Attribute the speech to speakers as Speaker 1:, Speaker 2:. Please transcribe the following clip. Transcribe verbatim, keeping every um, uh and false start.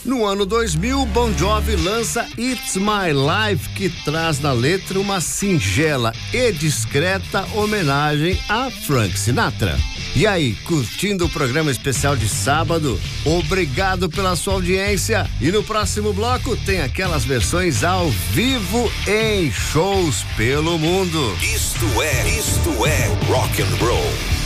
Speaker 1: No ano dois mil, Bon Jovi lança It's My Life, que traz na letra uma singela e discreta homenagem a Frank Sinatra. E aí, curtindo o programa especial de sábado? Obrigado pela sua audiência. E no próximo bloco tem aquelas versões ao vivo em shows pelo mundo.
Speaker 2: Isto é, isto é rock and roll.